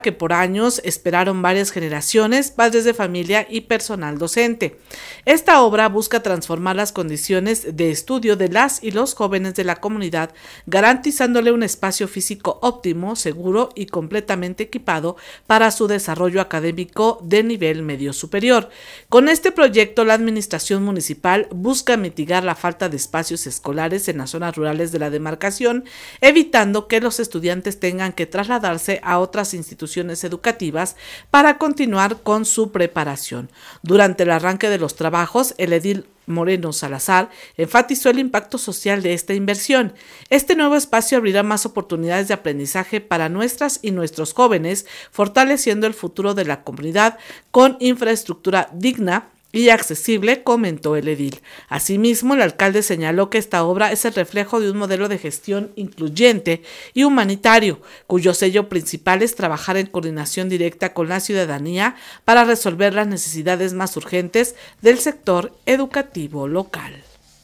que por años esperaron varias generaciones, padres de familia y personal docente. Esta obra busca transformar las condiciones de estudio de las y los jóvenes de la comunidad, garantizándole un espacio físico óptimo, seguro y completamente equipado para su desarrollo académico de nivel medio superior. Con este proyecto, la administración municipal busca mitigar la falta de espacios escolares en las zonas rurales de la demarcación, evitando que los estudiantes tengan que trasladarse a otras instituciones educativas para continuar con su preparación. Durante el arranque de los trabajos, el edil Moreno Salazar enfatizó el impacto social de esta inversión. Este nuevo espacio abrirá más oportunidades de aprendizaje para nuestras y nuestros jóvenes, fortaleciendo el futuro de la comunidad con infraestructura digna y accesible, comentó el edil. Asimismo, el alcalde señaló que esta obra es el reflejo de un modelo de gestión incluyente y humanitario, cuyo sello principal es trabajar en coordinación directa con la ciudadanía para resolver las necesidades más urgentes del sector educativo local.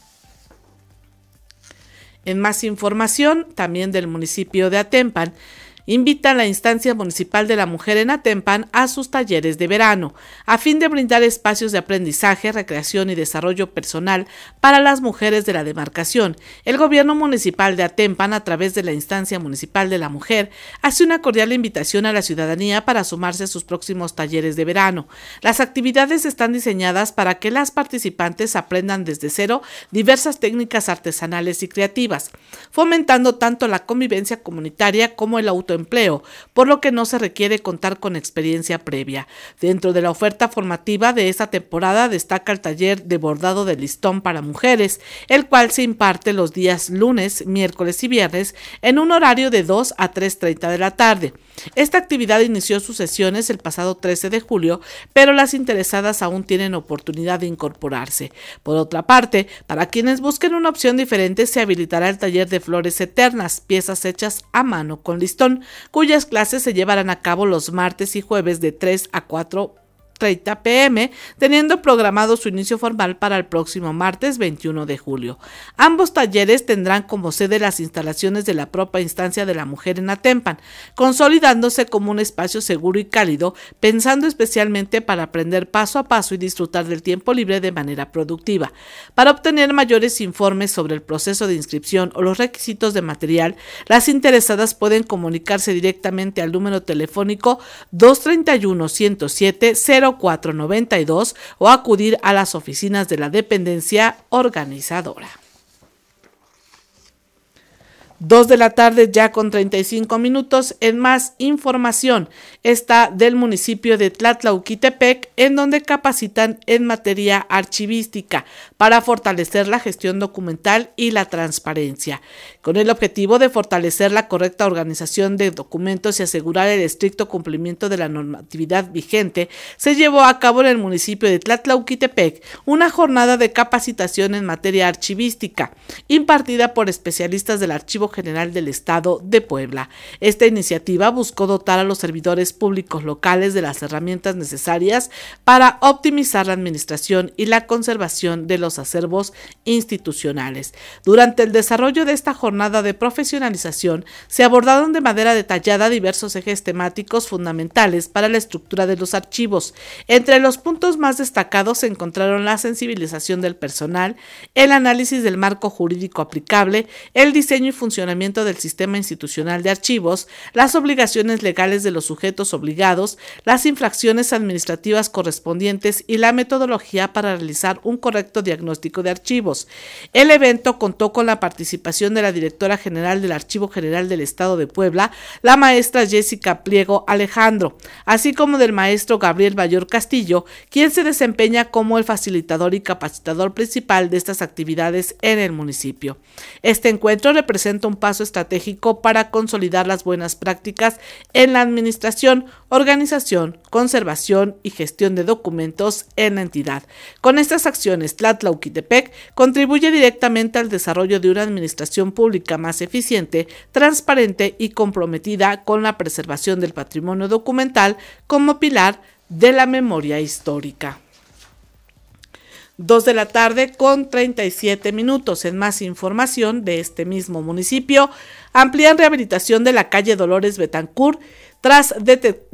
En más información, también del municipio de Atempan, invita a la instancia municipal de la mujer en Atempan a sus talleres de verano, a fin de brindar espacios de aprendizaje, recreación y desarrollo personal para las mujeres de la demarcación. El gobierno municipal de Atempan, a través de la instancia municipal de la mujer, hace una cordial invitación a la ciudadanía para sumarse a sus próximos talleres de verano. Las actividades están diseñadas para que las participantes aprendan desde cero diversas técnicas artesanales y creativas, fomentando tanto la convivencia comunitaria como el autoempleo, por lo que no se requiere contar con experiencia previa. Dentro de la oferta formativa de esta temporada destaca el taller de bordado de listón para mujeres, el cual se imparte los días lunes, miércoles y viernes en un horario de 2 a 3:30 de la tarde. Esta actividad inició sus sesiones el pasado 13 de julio, pero las interesadas aún tienen oportunidad de incorporarse. Por otra parte, para quienes busquen una opción diferente, se habilitará el taller de flores eternas, piezas hechas a mano con listón, cuyas clases se llevarán a cabo los martes y jueves de 3 a 4:30 p.m., teniendo programado su inicio formal para el próximo martes 21 de julio. Ambos talleres tendrán como sede las instalaciones de la propia instancia de la mujer en Atempan, consolidándose como un espacio seguro y cálido, pensando especialmente para aprender paso a paso y disfrutar del tiempo libre de manera productiva. Para obtener mayores informes sobre el proceso de inscripción o los requisitos de material, las interesadas pueden comunicarse directamente al número telefónico 231-107-0492 o acudir a las oficinas de la dependencia organizadora. 2 de la tarde ya con 35 minutos. En más información está del municipio de Tlatlauquitepec, en donde capacitan en materia archivística para fortalecer la gestión documental y la transparencia. Con el objetivo de fortalecer la correcta organización de documentos y asegurar el estricto cumplimiento de la normatividad vigente, se llevó a cabo en el municipio de Tlatlauquitepec una jornada de capacitación en materia archivística, impartida por especialistas del Archivo General del Estado de Puebla. Esta iniciativa buscó dotar a los servidores públicos locales de las herramientas necesarias para optimizar la administración y la conservación de los acervos institucionales. Durante el desarrollo de esta jornada de profesionalización, se abordaron de manera detallada diversos ejes temáticos fundamentales para la estructura de los archivos. Entre los puntos más destacados se encontraron la sensibilización del personal, el análisis del marco jurídico aplicable, el diseño y funcionamiento del sistema institucional de archivos, las obligaciones legales de los sujetos obligados, las infracciones administrativas correspondientes y la metodología para realizar un correcto diagnóstico de archivos. El evento contó con la participación de la directora general del Archivo General del Estado de Puebla, la maestra Jessica Pliego Alejandro, así como del maestro Gabriel Bayor Castillo, quien se desempeña como el facilitador y capacitador principal de estas actividades en el municipio. Este encuentro representa un paso estratégico para consolidar las buenas prácticas en la administración, organización, conservación y gestión de documentos en la entidad. Con estas acciones, Tlatlauquitepec contribuye directamente al desarrollo de una administración pública más eficiente, transparente y comprometida con la preservación del patrimonio documental como pilar de la memoria histórica. 2 de la tarde con 37 minutos. En más información de este mismo municipio, amplían rehabilitación de la calle Dolores Betancourt tras